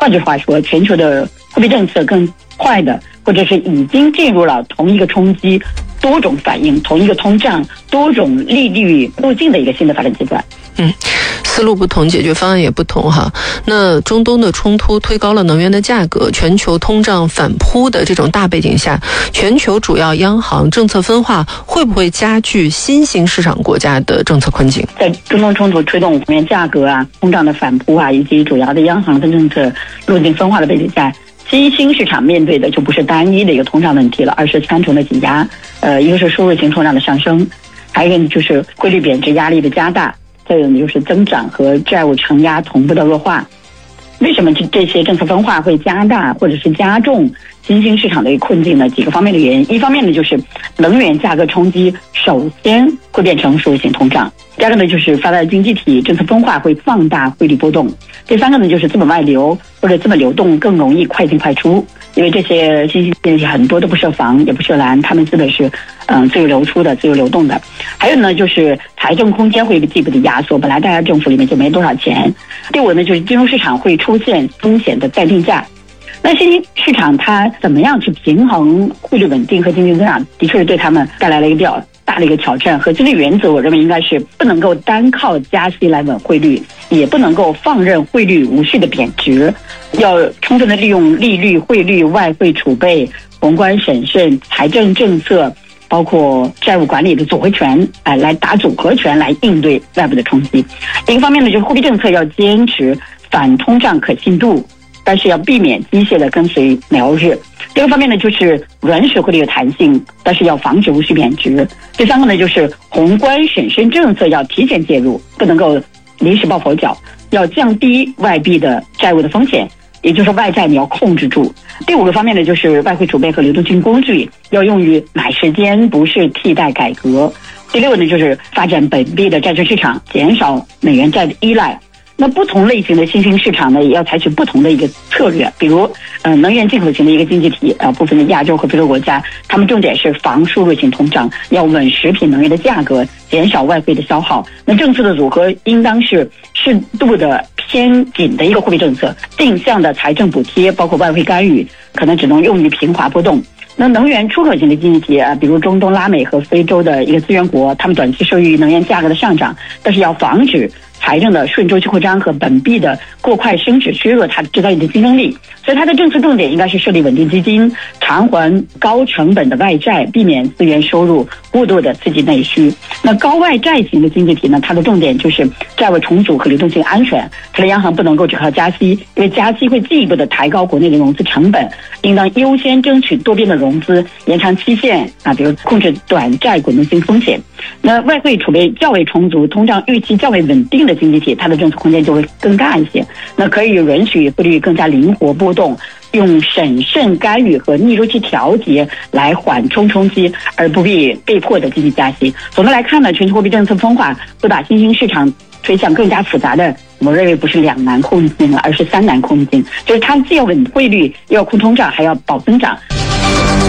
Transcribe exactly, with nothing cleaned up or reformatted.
换句话说，全球的货币政策更快的，或者是已经进入了同一个冲击、多种反应、同一个通胀、多种利率路径的一个新的发展阶段。 嗯，思路不同，解决方案也不同哈。那中东的冲突推高了能源的价格，全球通胀反扑的这种大背景下，全球主要央行政策分化会不会加剧新兴市场国家的政策困境？ 在中东冲突推动能源价格啊、通胀的反扑啊，以及主要的央行的政策路径分化的背景下，新兴市场面对的就不是单一的一个通胀问题了，而是三重的挤压。呃，一个是输入型通胀的上升，还有一个就是汇率贬值压力的加大。再有呢，就是增长和债务承压同步的恶化。为什么这这些政策分化会加大或者是加重新兴市场的一个困境呢？几个方面的原因。一方面呢，就是能源价格冲击首先会变成输入型通胀；第二个呢，就是发达经济体政策分化会放大汇率波动；第三个呢，就是资本外流或者资本流动更容易快进快出。因为这些新兴经济体很多都不设防也不设栏，他们资本是嗯自由流出的、自由流动的。还有呢，就是财政空间会被进一步的压缩，本来大家政府里面就没多少钱。第五呢，就是金融市场会出现风险的再定价。那新兴市场它怎么样去平衡汇率稳定和经济增长，的确是对他们带来了一个比较大的一个挑战。核心的原则，我认为应该是不能够单靠加息来稳汇率，也不能够放任汇率无序的贬值，要充分的利用利率、汇率、外汇储备、宏观审慎、财政政策，包括债务管理的组合拳，哎、呃，来打组合拳来应对外部的冲击。一个方面呢，就是货币政策要坚持反通胀可信度，但是要避免机械的跟随苗日。第二个方面呢，就是允许汇率的弹性，但是要防止无序贬值。第三个呢，就是宏观审慎政策要提前介入，不能够临时抱佛脚，要降低外币的债务的风险，也就是外债你要控制住。第五个方面呢，就是外汇储备和流动性工具要用于买时间，不是替代改革。第六个呢，就是发展本币的债券市场，减少美元债的依赖。那不同类型的新兴市场呢，也要采取不同的一个策略。比如，呃，能源进口型的一个经济体，呃，部分的亚洲和非洲国家，他们重点是防输入性通胀，要稳食品能源的价格，减少外汇的消耗。那政策的组合应当是适度的偏紧的一个货币政策，定向的财政补贴，包括外汇干预，可能只能用于平滑波动。那能源出口型的经济体啊，比如中东、拉美和非洲的一个资源国，他们短期受益于能源价格的上涨，但是要防止财政的顺周期扩张和本币的过快升值削弱它制造业的竞争力。所以它的政策重点应该是设立稳定基金，偿还高成本的外债，避免资源收入过度的刺激内需。那高外债型的经济体呢，它的重点就是债务重组和流动性安全。它的央行不能够只靠加息，因为加息会进一步的抬高国内的融资成本，应当优先争取多边的融资，延长期限啊，比如控制短债滚动性风险。那外汇储备较为充足、通胀预期较为稳定的经济体，它的政策空间就会更大一些。那可以允许汇率更加灵活波动，用审慎干预和逆周期调节来缓冲冲击，而不必被迫的积极加息。总的来看呢，全球货币政策分化会把新兴市场推向更加复杂的，我认为不是两难困境了，而是三难困境，就是它既要稳汇率，又要控通胀，还要保增长。